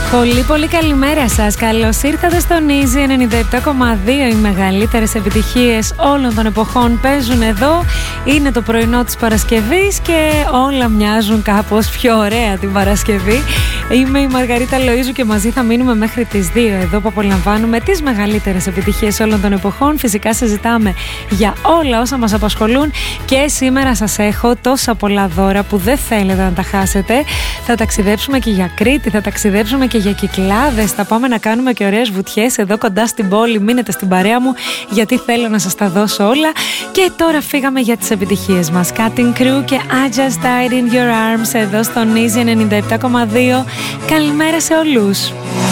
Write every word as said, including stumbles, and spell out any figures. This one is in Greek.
Πολύ πολύ καλημέρα σας. Καλώς ήρθατε στον Easy ενενήντα επτά κόμμα δύο. Οι μεγαλύτερες επιτυχίες όλων των εποχών παίζουν εδώ. Είναι το πρωινό της Παρασκευής και όλα μοιάζουν κάπως πιο ωραία την Παρασκευή. Είμαι η Μαργαρίτα Λοΐζου και μαζί θα μείνουμε μέχρι τις δύο εδώ που απολαμβάνουμε τις μεγαλύτερες επιτυχίες όλων των εποχών. Φυσικά συζητάμε για όλα όσα μας απασχολούν και σήμερα σας έχω τόσα πολλά δώρα που δεν θέλετε να τα χάσετε. Θα ταξιδέψουμε και για Κρήτη, θα ταξιδέψουμε και για Κυκλάδες, θα πάμε να κάνουμε και ωραίες βουτιές εδώ κοντά στην πόλη. Μείνετε στην παρέα μου γιατί θέλω να σας τα δώσω όλα. Και τώρα φύγαμε για τις επιτυχίες μας. Cutting Crew και I Just Died in Your Arms εδώ στον Easy ενενήντα επτά κόμμα δύο. Καλημέρα σε όλους.